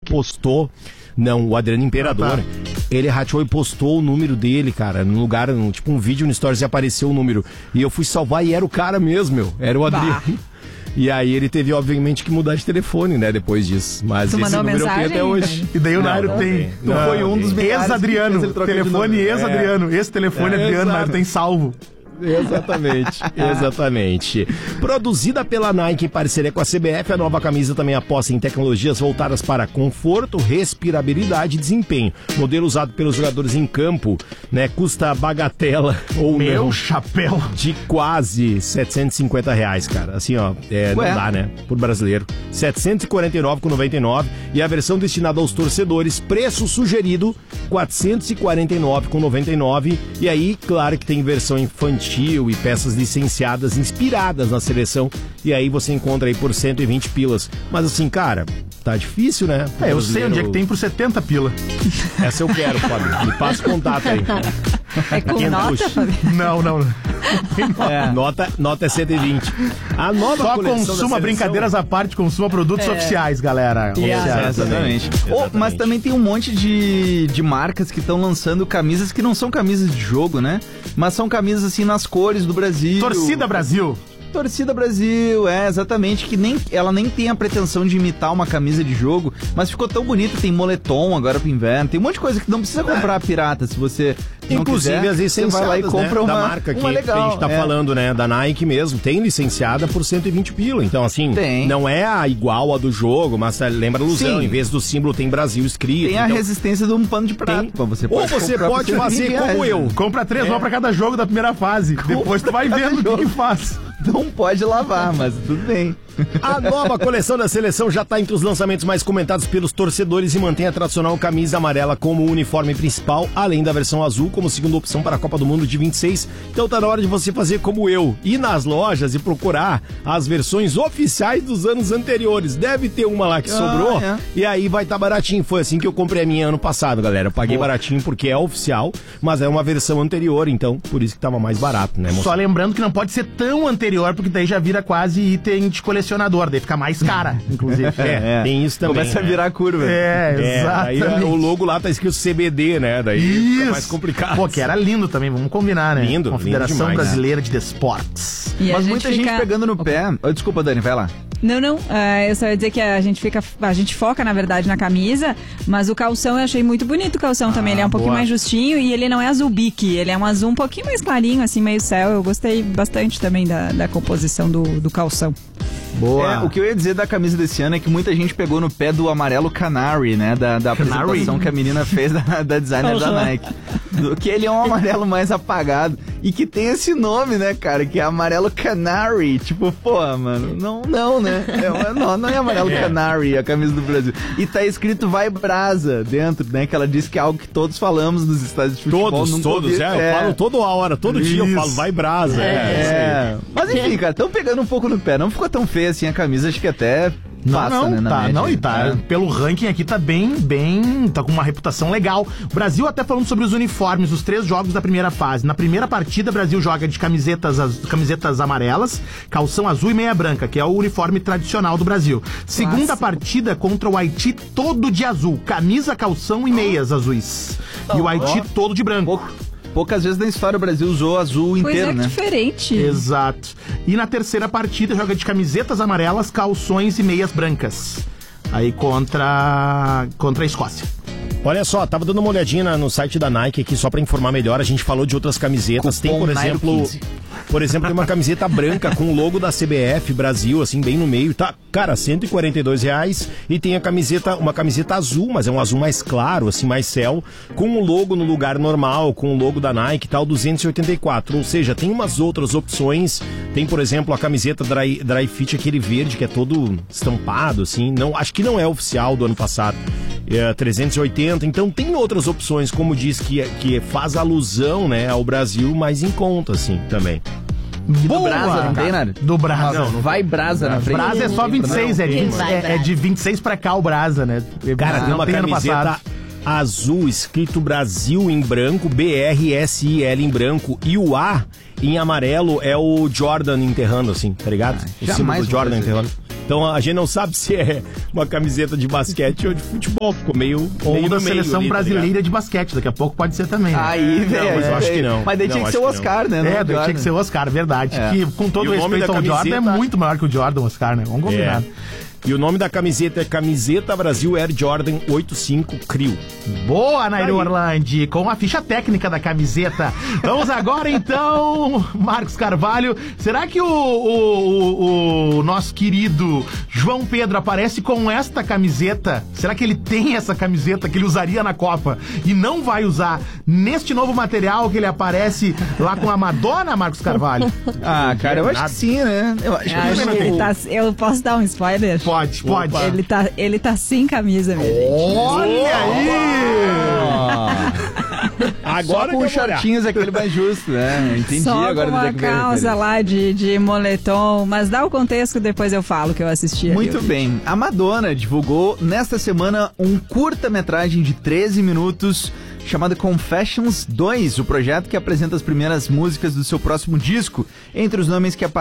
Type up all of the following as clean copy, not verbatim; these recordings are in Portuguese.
postou... Não, o Adriano Imperador, ele rateou e postou o número dele, cara, no lugar, tipo um vídeo no Stories e apareceu o número. E eu fui salvar e era o cara mesmo, meu. Era o Adriano. E aí ele teve, obviamente, que mudar de telefone, né, depois disso. Mas esse número eu tenho até hoje. E daí o Nairo tem. Tu foi um dos ex-Adriano. Telefone ex-Adriano. Esse telefone Adriano, Nairo tem salvo. Exatamente. Produzida pela Nike em parceria com a CBF, a nova camisa também aposta em tecnologias voltadas para conforto, respirabilidade e desempenho. Modelo usado pelos jogadores em campo, né, custa bagatela ou Meu não, chapéu de quase R$750, cara. Assim, ó, não dá, né, por brasileiro. R$749,99 e a versão destinada aos torcedores, preço sugerido R$449,99. E aí, claro que tem versão infantil e peças licenciadas inspiradas na seleção, e aí você encontra aí por 120 pilas. Mas assim, cara, tá difícil, né? Eu sei onde é que tem por 70 pila. Essa eu quero, Fábio. Me passa o contato aí. É com nota, Fábio? Não. Nota é 120. A nova Só coleção consuma brincadeiras à parte, consuma produtos oficiais, galera. Exatamente. Mas também tem um monte de marcas que estão lançando camisas que não são camisas de jogo, né? Mas são camisas assim nas cores do Brasil. Torcida Brasil, exatamente, que ela nem tem a pretensão de imitar uma camisa de jogo, mas ficou tão bonita, tem moletom agora pro inverno, tem um monte de coisa que não precisa comprar pirata, se você não inclusive quiser, as licenciadas, você vai lá e compra da marca que a gente tá falando, né, da Nike mesmo, tem licenciada por 120 pila, então assim, não é a igual a do jogo, mas lembra a ilusão, em vez do símbolo tem Brasil escrito. Tem a resistência de um pano de prata. Você pode fazer como eu. Compra 3 uma pra cada jogo da primeira fase, depois tu vai vendo o que faz. Não pode lavar, mas tudo bem. A nova coleção da seleção já está entre os lançamentos mais comentados pelos torcedores e mantém a tradicional camisa amarela como uniforme principal, além da versão azul como segunda opção para a Copa do Mundo de 26. Então tá na hora de você fazer como eu, ir nas lojas e procurar as versões oficiais dos anos anteriores. Deve ter uma lá que sobrou e aí vai estar baratinho. Foi assim que eu comprei a minha ano passado, galera. Eu paguei baratinho porque é oficial, mas é uma versão anterior, então por isso que tava mais barato, né, moço? Só lembrando que não pode ser tão anterior, porque daí já vira quase item de colecionador, daí fica mais cara, inclusive. Tem isso também. Começa a virar a curva. Exatamente. Aí o logo lá tá escrito CBD, né? Daí fica mais complicado. Pô, que era lindo também, vamos combinar, né? Lindo. Confederação demais, Brasileira de Desportes. Mas muita gente pegando no pé. Desculpa, Dani, vai lá. Não, eu só ia dizer que a gente foca, na verdade, na camisa, mas o calção eu achei muito bonito, o calção também, ele é um pouquinho mais justinho e ele não é azul bique, ele é um azul um pouquinho mais clarinho, assim, meio céu. Eu gostei bastante também da composição do calção. Boa. O que eu ia dizer da camisa desse ano é que muita gente pegou no pé do amarelo Canary, né? Da apresentação que a menina fez da designer da Nike. Que ele é um amarelo mais apagado e que tem esse nome, né, cara? Que é amarelo Canary. Tipo, pô, mano, não, né? Não é amarelo Canary a camisa do Brasil. E tá escrito Vai Brasa dentro, né? Que ela disse que é algo que todos falamos nos estádios de futebol. Todos. Eu falo toda hora, todo dia eu falo Vai Brasa. Mas enfim, cara, estão pegando um pouco no pé. Não ficou tão feia assim a camisa, acho que até... Pelo ranking aqui tá tá com uma reputação legal. O Brasil até falando sobre os uniformes, os 3 jogos da primeira fase. Na primeira partida, o Brasil joga de camisetas amarelas, calção azul e meia branca, que é o uniforme tradicional do Brasil. Segunda partida contra o Haiti, todo de azul, camisa, calção e meias azuis. E o Haiti todo de branco. Poucas vezes na história o Brasil usou azul inteiro, né? Diferente. Exato. E na terceira partida joga de camisetas amarelas, calções e meias brancas. Aí contra a Escócia. Olha só, tava dando uma olhadinha no site da Nike aqui só pra informar melhor. A gente falou de outras camisetas. Tem, por exemplo, tem uma camiseta branca com o logo da CBF Brasil, assim, bem no meio. Tá, cara, R$142. E tem uma camiseta azul, mas é um azul mais claro, assim, mais céu, com o logo no lugar normal, com o logo da Nike e tal, R$284. Ou seja, tem umas outras opções. Tem, por exemplo, a camiseta Dry Fit, aquele verde que é todo estampado, assim. Não, acho que não é oficial do ano passado. É 380. Então tem outras opções, como diz, que faz alusão, né, ao Brasil, mas em conta, assim, também. Boa, do Brasa, não tem nada? Do Brasa. Não vai Brasa na frente. Brasa é só 26, é de 26 pra cá o Brasa, né? Cara, tem uma camiseta azul, escrito Brasil em branco, BRSIL em branco, e o A em amarelo é o Jordan enterrando, assim, tá ligado? O símbolo do Jordan enterrando. Então a gente não sabe se é uma camiseta de basquete ou de futebol. Ficou meio da seleção brasileira de basquete. Daqui a pouco pode ser também. Né? Aí, velho. Mas eu acho que não. Mas daí tinha que ser o Oscar, né? Daí tinha que ser o Oscar, verdade. Que com todo respeito ao Jordan, é muito maior que o Jordan, Oscar, né? Vamos combinar. E o nome da camiseta é Camiseta Brasil Air Jordan 85 Crio. Boa, Nairo Orlandi, com a ficha técnica da camiseta. Vamos agora, então, Marcos Carvalho. Será que o nosso querido João Pedro aparece com esta camiseta? Será que ele tem essa camiseta que ele usaria na Copa e não vai usar neste novo material que ele aparece lá com a Madonna, Marcos Carvalho? Cara, eu acho que sim, né? Eu acho que eu posso dar um spoiler? Pode. Ele tá sem camisa mesmo. Olha aí! Agora só com os shortinhos aquele mais justo, né? Entendi só agora. Com uma calça lá de moletom, mas dá o contexto, depois eu falo que eu assisti. Muito bem. A Madonna divulgou nesta semana um curta-metragem de 13 minutos chamado Confessions 2, o projeto que apresenta as primeiras músicas do seu próximo disco. Entre os nomes que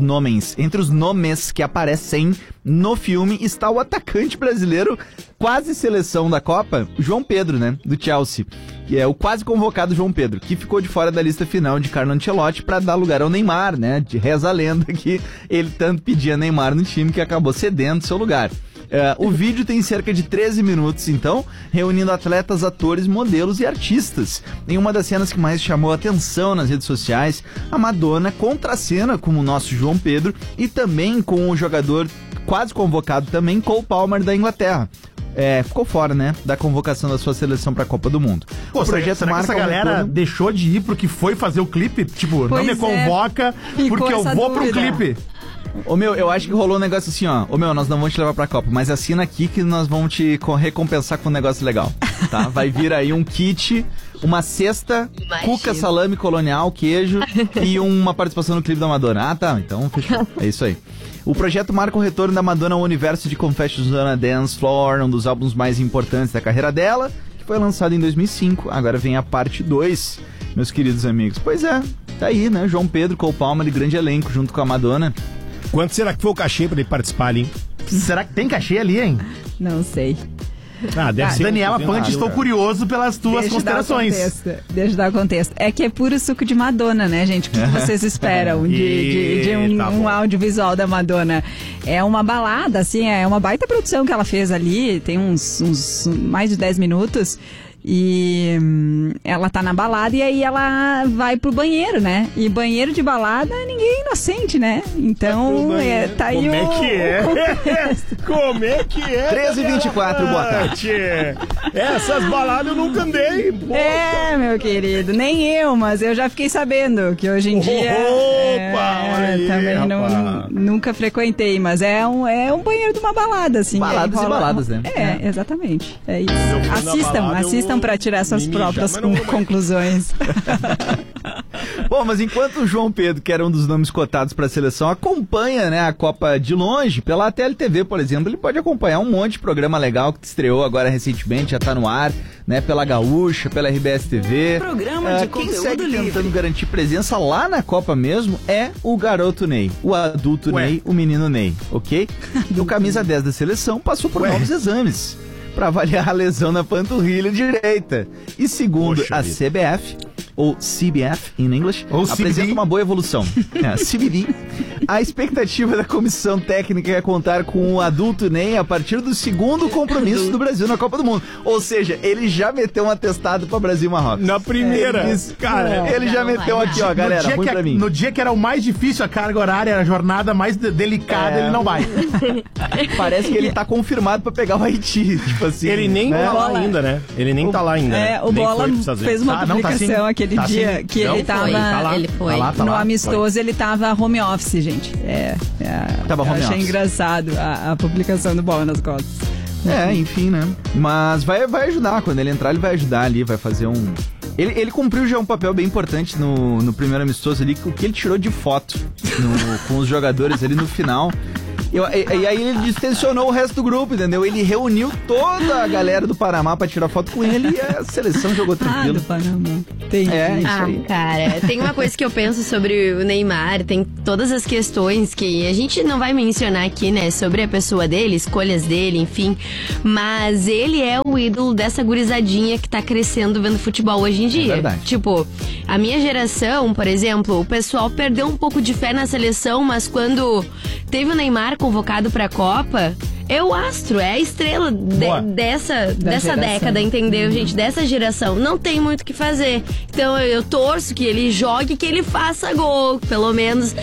aparecem no filme está o atacante brasileiro, quase seleção da Copa, João Pedro, né, do Chelsea. Que é o quase convocado João Pedro, que ficou de fora da lista final de Carlo Ancelotti para dar lugar ao Neymar, né? De reza a lenda que ele tanto pedia Neymar no time que acabou cedendo seu lugar. O vídeo tem cerca de 13 minutos, então, reunindo atletas, atores, modelos e artistas. Em uma das cenas que mais chamou a atenção nas redes sociais, a Madonna contracena com o nosso João Pedro e também com o jogador quase convocado também, Cole Palmer, da Inglaterra. Ficou fora, né, da convocação da sua seleção pra Copa do Mundo. O projeto será que essa galera deixou de ir pro que foi fazer o clipe? Tipo, não me convoca porque eu vou pro clipe. Eu acho que rolou um negócio assim, ó. Nós não vamos te levar pra Copa, mas assina aqui que nós vamos te recompensar com um negócio legal, tá? Vai vir aí um kit, uma cesta, cuca, salame colonial, queijo e uma participação no clipe da Madonna. Ah, tá, então fechou. É isso aí. O projeto marca o retorno da Madonna ao universo de Confessions on a Dance Floor, um dos álbuns mais importantes da carreira dela, que foi lançado em 2005. Agora vem a parte 2, meus queridos amigos. Pois é, tá aí, né? João Pedro, Cole Palmer e grande elenco junto com a Madonna. Quanto será que foi o cachê pra ele participar ali? Será que tem cachê ali, hein? Não sei. Deve ser. Daniela Pante, estou curioso pelas tuas considerações. Deixa eu dar o contexto. É que é puro suco de Madonna, né, gente? O que vocês esperam de um audiovisual da Madonna? É uma balada, assim, é uma baita produção que ela fez ali, tem uns mais de 10 minutos. E ela tá na balada e aí ela vai pro banheiro, né? E banheiro de balada, ninguém é inocente, né? Então, tá aí Como é que é? Como é que é? 13h24, boa tarde. Essas baladas eu nunca andei. Poxa. Meu querido, nem eu, mas eu já fiquei sabendo que hoje em dia... olha aí, também nunca frequentei, mas é um banheiro de uma balada, assim. Baladas e baladas, né? Exatamente. É isso. Assistam para tirar suas próprias conclusões. Bom, mas enquanto o João Pedro, que era um dos nomes cotados para a seleção, acompanha, né, a Copa de longe, pela TLTV, por exemplo, ele pode acompanhar um monte de programa legal que estreou agora recentemente, já tá no ar, né, pela Gaúcha, pela RBS TV. Programa de quem conteúdo segue livre. tentando garantir presença lá na Copa mesmo é o garoto Ney, o adulto Ney, o menino Ney, ok? O camisa 10 da seleção passou por novos exames para avaliar a lesão na panturrilha direita. E segundo a CBF, ou CBF in English, apresenta uma boa evolução. CBD. A expectativa da comissão técnica é contar com o adulto Ney a partir do segundo compromisso do Brasil na Copa do Mundo. Ou seja, ele já meteu um atestado para Brasil e Marrocos. Na primeira. Ele já meteu aqui, ó, galera, põe pra mim. No dia que era o mais difícil, a carga horária, a jornada mais delicada, ele não vai. Parece que ele tá confirmado para pegar o Haiti. Tipo assim, ele nem tá lá ainda, né? Ele nem tá lá ainda. O Bola fez uma publicação aquele dia que ele tava... Ele foi. No amistoso, ele tava home office, gente. Tava home office. Achei engraçado a publicação do Bola nas costas. Enfim, né? Mas vai ajudar. Quando ele entrar, ele vai ajudar ali, vai fazer um... Ele cumpriu já um papel bem importante no primeiro amistoso ali, o que ele tirou de foto com os jogadores ali no final. E aí ele distensionou o resto do grupo, entendeu? Ele reuniu toda a galera do Panamá pra tirar foto com ele e a seleção jogou tranquilo. Do Panamá. Tem. Isso aí. Cara, tem uma coisa que eu penso sobre o Neymar, tem todas as questões que a gente não vai mencionar aqui, né, sobre a pessoa dele, escolhas dele, enfim, mas ele é o ídolo dessa gurizadinha que tá crescendo vendo futebol hoje em dia. É verdade. Tipo, a minha geração, por exemplo, o pessoal perdeu um pouco de fé na seleção, mas quando teve o Neymar convocado pra Copa, é o astro, é a estrela dessa década, entendeu, gente? Dessa geração. Não tem muito o que fazer. Então eu torço que ele jogue, que ele faça gol, pelo menos.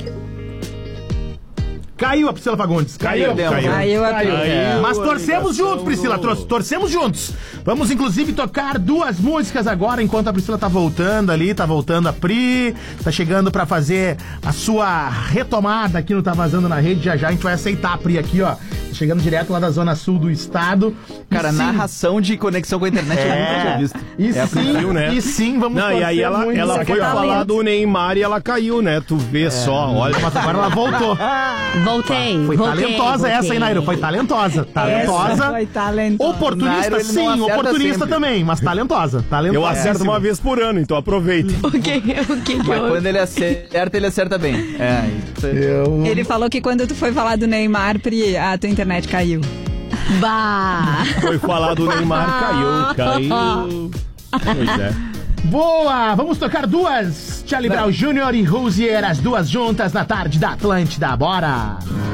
Caiu a Priscila Fagundes. Caiu. Mas torcemos juntos, Priscila. Torcemos juntos. Vamos, inclusive, tocar 2 músicas agora, enquanto a Priscila tá voltando ali. Tá voltando a Pri. Tá chegando pra fazer a sua retomada aqui no Tá Vazando na Rede. Já a gente vai aceitar a Pri aqui, ó. Chegando direto lá da zona sul do estado. Cara, narração de conexão com a internet eu nunca tinha visto. E sim, vamos Não, e aí ela foi falar do Neymar e ela caiu, né? Tu vê só, olha. Mas agora ela voltou. Voltei. Talentosa essa, hein, Nairo? Foi talentosa. Foi talentosa. Oportunista, Nairo, sim. Oportunista sempre. também, mas talentosa. Eu acerto uma vez por ano, então aproveita. O que Mas quando ele acerta bem. Ele falou que quando tu foi falar do Neymar, Pri, a tua internet caiu. Bah! Foi falar do Neymar, caiu. Pois é. Boa! Vamos tocar 2. Charlie Brown Jr. e Rosier, as 2 juntas na tarde da Atlântida. Bora!